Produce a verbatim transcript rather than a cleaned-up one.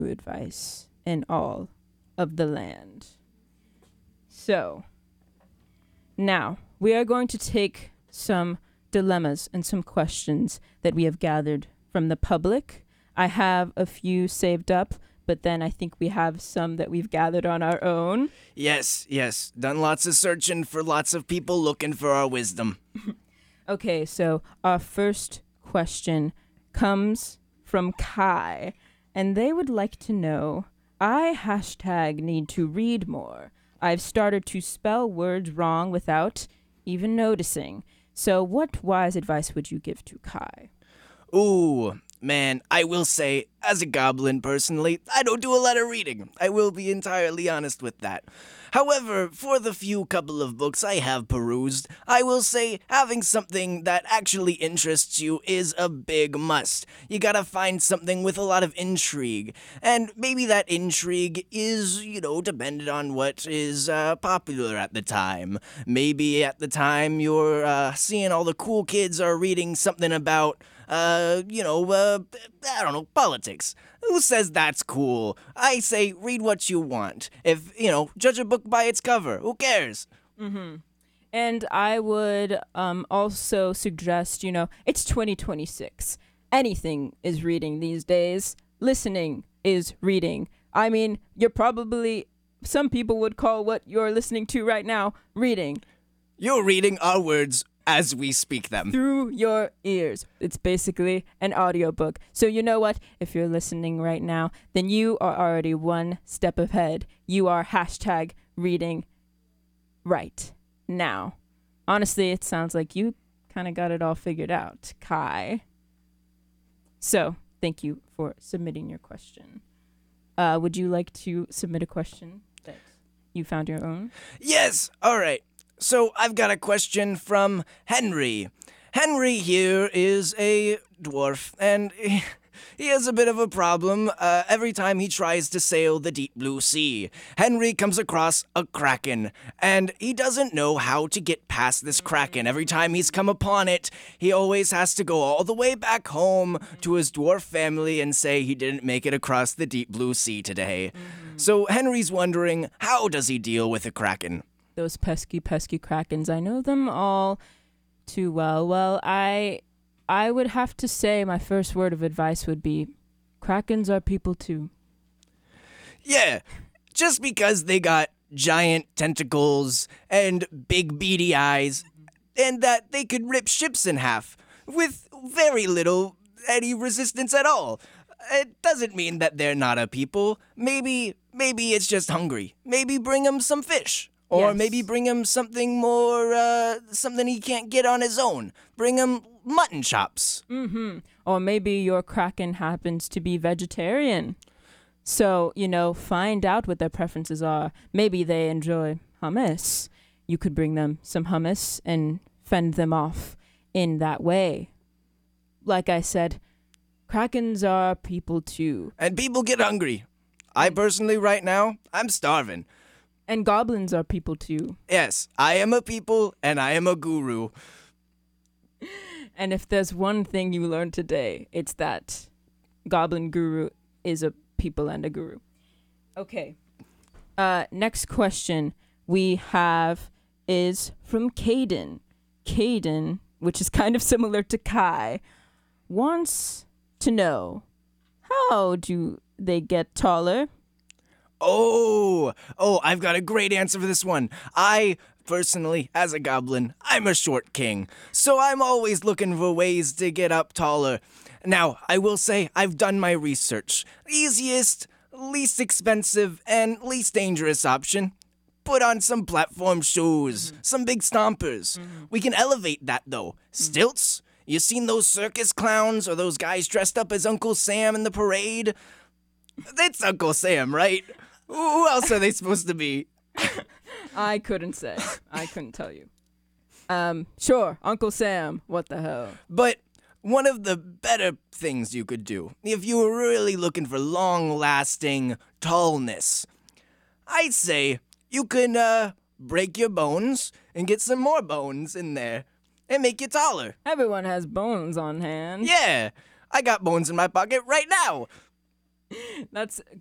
true advice in all of the land. So, now we are going to take some dilemmas and some questions that we have gathered from the public. I have a few saved up, but then I think we have some that we've gathered on our own. Yes, yes. Done lots of searching for lots of people looking for our wisdom. Okay, so our first question comes from Kai, and they would like to know, I hashtag need to read more. I've started to spell words wrong without even noticing. So what wise advice would you give to Kai? Ooh, man, I will say, as a goblin personally, I don't do a lot of reading. I will be entirely honest with that. However, for the few couple of books I have perused, I will say having something that actually interests you is a big must. You gotta find something with a lot of intrigue. And maybe that intrigue is, you know, dependent on what is uh, popular at the time. Maybe at the time you're uh, seeing all the cool kids are reading something about Uh, you know, uh, I don't know, politics. Who says that's cool? I say read what you want. If, you know, judge a book by its cover. Who cares? Mm-hmm. And I would um, also suggest, you know, it's twenty twenty-six. Anything is reading these days. Listening is reading. I mean, you're probably, some people would call what you're listening to right now reading. You're reading our words as we speak them. Through your ears. It's basically an audiobook. So you know what? If you're listening right now, then you are already one step ahead. You are hashtag reading right now. Honestly, it sounds like you kind of got it all figured out, Kai. So thank you for submitting your question. Uh, would you like to submit a question that you found your own? Yes! All right. So I've got a question from Henry. Henry here is a dwarf, and he has a bit of a problem uh, every time he tries to sail the deep blue sea. Henry comes across a kraken, and he doesn't know how to get past this kraken. Every time he's come upon it, he always has to go all the way back home to his dwarf family and say he didn't make it across the deep blue sea today. Mm-hmm. So Henry's wondering, how does he deal with a kraken? Those pesky, pesky krakens. I know them all too well. Well, I I would have to say my first word of advice would be, krakens are people too. Yeah, just because they got giant tentacles and big beady eyes, and that they could rip ships in half with very little any resistance at all. It doesn't mean that they're not a people. Maybe, maybe it's just hungry. Maybe bring them some fish. Or Yes. maybe bring him something more, uh, something he can't get on his own. Bring him mutton chops. Mm-hmm. Or maybe your kraken happens to be vegetarian. So, you know, find out what their preferences are. Maybe they enjoy hummus. You could bring them some hummus and fend them off in that way. Like I said, krakens are people too. And people get hungry. I personally, right now, I'm starving. And goblins are people too. Yes, I am a people, and I am a guru. And if there's one thing you learned today, it's that Goblin Guru is a people and a guru. Okay. Uh, next question we have is from Caden. Caden, which is kind of similar to Kai, wants to know, how do they get taller? Oh, oh, I've got a great answer for this one. I, personally, as a goblin, I'm a short king, so I'm always looking for ways to get up taller. Now, I will say I've done my research. Easiest, least expensive, and least dangerous option. Put on some platform shoes, mm-hmm. some big stompers. Mm-hmm. We can elevate that, though. Stilts? You seen those circus clowns or those guys dressed up as Uncle Sam in the parade? It's Uncle Sam, right? Who else are they supposed to be? I couldn't say. I couldn't tell you. Um, sure, Uncle Sam. What the hell? But one of the better things you could do, if you were really looking for long-lasting tallness, I'd say you can uh, break your bones and get some more bones in there and make you taller. Everyone has bones on hand. Yeah, I got bones in my pocket right now. That's